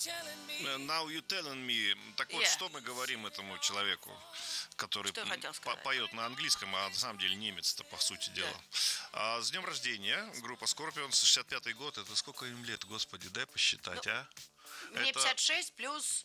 Now you telling me. Так вот, что мы говорим этому человеку, который поет на английском, а на самом деле немец-то, по сути дела. С днем рождения, группа Scorpions, 65-й год. Это сколько им лет, господи, дай посчитать, Мне 56 плюс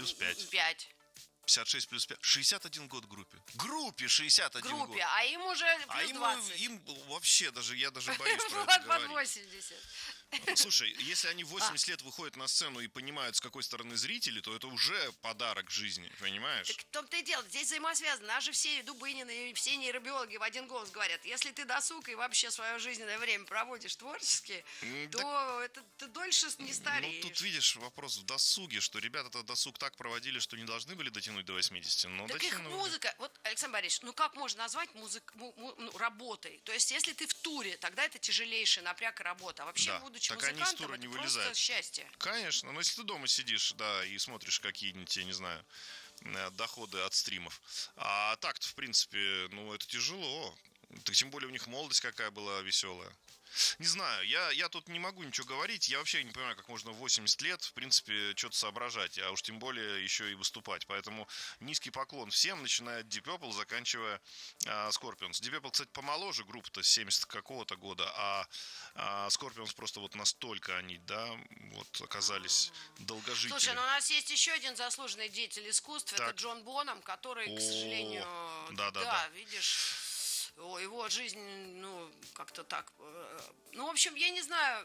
5. 56 плюс 5. 61 год группе. Группе 61 год. А им уже плюс 20. Им вообще, я даже боюсь про это говорить. Под 80. Слушай, если они в 80 лет выходят на сцену и понимают, с какой стороны зрители, то это уже подарок жизни, понимаешь? Так в том-то и дело, здесь взаимосвязано. Нас же все Дубынины и все нейробиологи в один голос говорят, если ты досуг и вообще свое жизненное время проводишь творчески, то ты дольше не стареешь. Ну, тут видишь, вопрос в досуге, что ребята-то досуг так проводили, что не должны были дотянуть до 80. Но так их музыка, вот, Александр Борисович, как можно назвать музыку работой? То есть, если ты в туре, тогда это тяжелейшая напряг и работа. А вообще, будучи так они с тура это не просто вылезают. Счастье. Конечно, но если ты дома сидишь, и смотришь какие-нибудь, я не знаю, доходы от стримов. А так-то, в принципе, это тяжело. Так тем более у них молодость какая была веселая. Не знаю, я тут не могу ничего говорить. Я вообще не понимаю, как можно в 80 лет, в принципе, что-то соображать, а уж тем более еще и выступать. Поэтому низкий поклон всем, начиная от Deep Purple, заканчивая Scorpions. Deep Purple, кстати, помоложе группа-то, с 70 какого-то года, а Scorpions просто вот настолько они, оказались долгожителями. Слушай, у нас есть еще один заслуженный деятель искусства, это Джон Бонхам, который, к сожалению, видишь... Его жизнь, как-то так. В общем, я не знаю,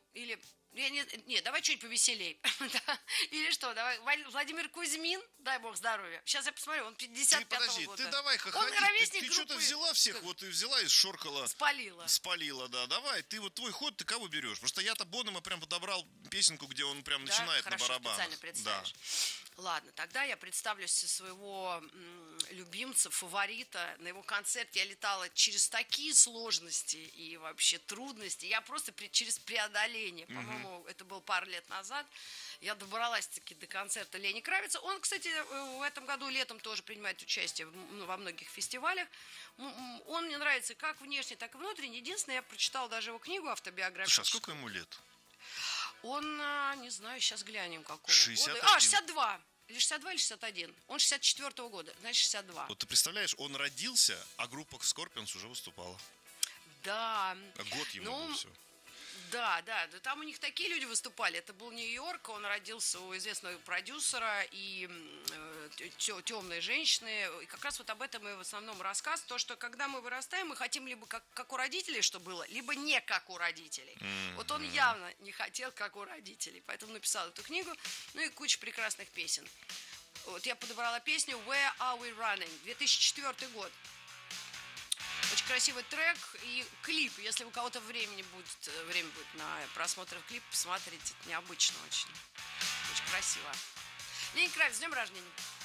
давай чуть повеселей. Или что, давай, Владимир Кузьмин, дай бог здоровья. Сейчас я посмотрю, он 55-го года. Ты давай хохотить, ты что-то взяла всех, и взяла и шоркала. Спалила, да, давай, ты твой ход, ты кого берешь? Потому что я-то Бонема прям подобрал песенку, где он прям начинает на барабанах. Специально представишь. Ладно, тогда я представлю своего любимца, фаворита. На его концерте я летала через такие сложности и вообще трудности. Я просто через преодоление. По-моему, это было пару лет назад. Я добралась-таки до концерта Лени Кравица. Он, кстати, в этом году летом тоже принимает участие во многих фестивалях. Он мне нравится как внешне, так и внутренне. Единственное, я прочитала даже его книгу автобиографическую. Слушай, а сколько ему лет? Он, не знаю, сейчас глянем, какого 61. года. 62. Или 62, или 61. Он 64-го года, значит, 62. Вот ты представляешь, он родился, а группа Scorpions уже выступала. Да. А год ему был все. Да, там у них такие люди выступали. Это был Нью-Йорк, он родился у известного продюсера и темной женщины. И как раз вот об этом и в основном рассказ. То, что когда мы вырастаем, мы хотим либо как у родителей, что было, либо не как у родителей. Вот он явно не хотел как у родителей, поэтому написал эту книгу. И куча прекрасных песен. Вот я подобрала песню «Where Are We Running?» 2004 год. Очень красивый трек и клип. Если у кого-то время будет на просмотр клипа, посмотрите. Это необычно очень. Очень красиво. Лени Кравиц, с днем рождения.